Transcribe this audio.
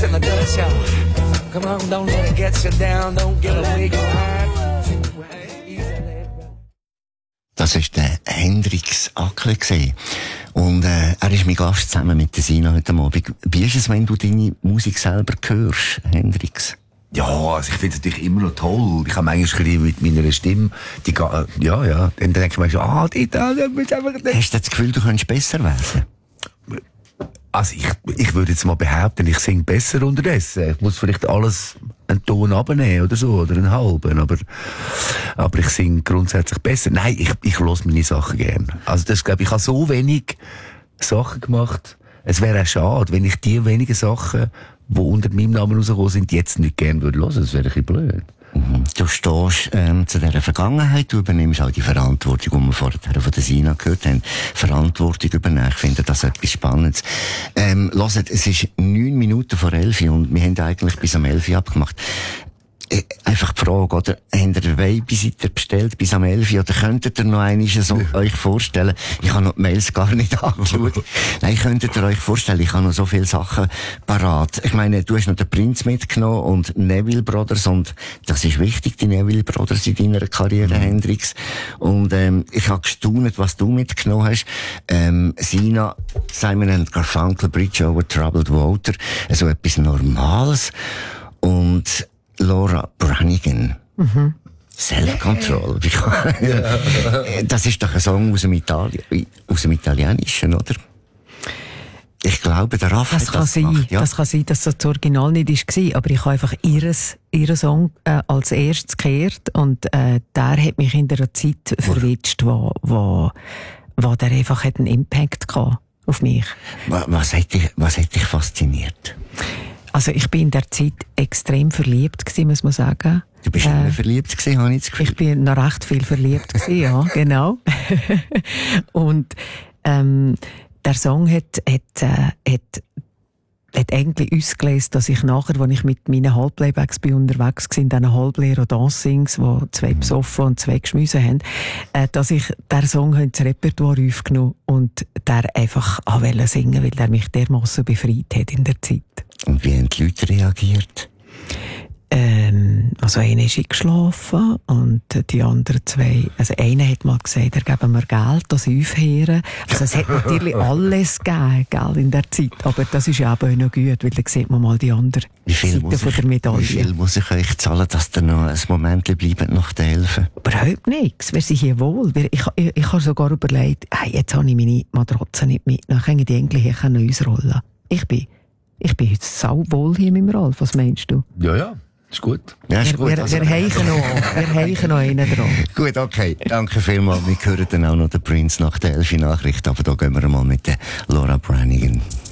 in the guts, y'all. Come on, don't let it get you down. Don't give a weak heart. Das war der Hendrix Ackle gewesen. Und er ist mein Gast zusammen mit der Sina heute Abend. Wie ist es, wenn du deine Musik selber hörst, Hendrix? Ja, also ich finde es natürlich immer noch toll. Ich habe manchmal mit meiner Stimme, ja, dann denke ich mir schon, Hast du das Gefühl, du könntest besser werden? Also ich würde jetzt mal behaupten, ich singe besser unterdessen. Ich muss vielleicht alles einen Ton abnehmen oder so, oder einen halben, aber ich singe grundsätzlich besser. Nein, ich höre meine Sachen gern. Also das, glaube ich, habe so wenig Sachen gemacht. Es wäre auch schade, wenn ich die wenigen Sachen, die unter meinem Namen rausgekommen sind, jetzt nicht gern würde hören. Das wäre ein bisschen blöd. Du stehst zu dieser Vergangenheit, du übernimmst auch die Verantwortung, die wir vorher von der Sina gehört haben. Verantwortung übernehmen, ich finde das etwas Spannendes. Hört, es ist 9 Minuten vor 11 und wir haben eigentlich bis am 11 abgemacht. Einfach die Frage, oder? Habt ihr den Babysitter bestellt bis am 11 oder könntet ihr noch einmal so euch vorstellen? Ich habe noch die Mails gar nicht angeschaut. Nein, könntet ihr euch vorstellen, ich habe noch so viele Sachen parat. Ich meine, du hast noch den Prinz mitgenommen und Neville Brothers und das ist wichtig, die Neville Brothers in deiner Karriere, Hendrix. Und ich habe gestaunt, was du mitgenommen hast. Sina, Simon & Garfunkel, Bridge over Troubled Water, so etwas Normales. Und Laura Branigan. Self-Control. Das ist doch ein Song aus dem Italienischen, oder? Ich glaube, der Raff das hat kann das sein, gemacht, ja. Das kann sein, dass das Original nicht war, aber ich habe einfach ihren Song als erstes gehört und der hat mich in der Zeit verwitscht, wo der einfach einen Impact hatte auf mich. Was hat dich fasziniert? Also ich bin in der Zeit extrem verliebt gewesen, muss man sagen. Du bist immer verliebt gewesen, habe ich das Gefühl. Ich bin noch recht viel verliebt gewesen, ja, genau. Und der Song hat eigentlich ausgelesen, dass ich nachher, als ich mit meinen Halbplaybacks unterwegs war, in diesen Halblehrer Dancings, wo 2 besoffen und 2 geschmissen haben, dass ich den Song ins Repertoire aufgenommen und der einfach singen wollte, weil der mich dermassen befreit hat in der Zeit. Und wie haben die Leute reagiert? Also einer ist eingeschlafen und die anderen 2, also einer hat mal gesagt, er gebe mir Geld, dass ich aufhöre. Also es hat natürlich alles gegeben, gell, in der Zeit, aber das ist ja auch noch gut, weil dann sieht man mal die andere Seite von der Medaille. Wie viel muss ich euch zahlen, dass ihr noch ein Moment bleibt nach der 11? Überhaupt nichts, wir sind hier wohl. Ich habe sogar überlegt, hey, jetzt habe ich meine Matratze nicht mit, dann können die eigentlich hier ausrollen. Ich bin heute sauwohl hier mit dem Ralf, was meinst du? Ja. Ist gut. Ja, ist gut. Wir heichen noch einen dran. Gut, okay. Danke vielmals. Wir hören dann auch noch den Prince nach der 11 Nachricht, aber da gehen wir mal mit der Laura Branigan.